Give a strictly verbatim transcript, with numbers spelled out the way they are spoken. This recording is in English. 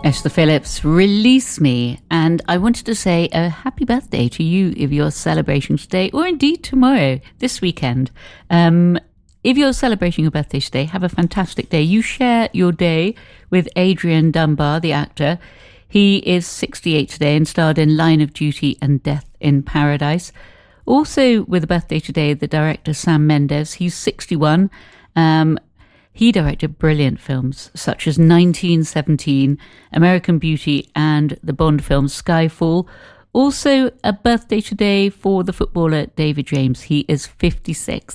Esther Phillips, Release Me. And I wanted to say a happy birthday to you if you're celebrating today, or indeed tomorrow, this weekend. Um, if you're celebrating your birthday today, have a fantastic day. You share your day with Adrian Dunbar, the actor. He is sixty-eight today and starred in Line of Duty and Death in Paradise. Also with a birthday today, the director Sam Mendes. He's sixty-one. Um, He directed brilliant films such as nineteen seventeen, American Beauty, and the Bond film Skyfall. Also, a birthday today for the footballer David James. He is fifty-six.